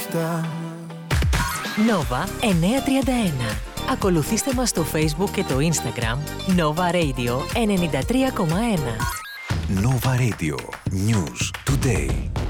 νύχτα. Nova 931. Ακολουθήστε μας στο Facebook και το Instagram Nova Radio 93,1. Nova Radio. News Today.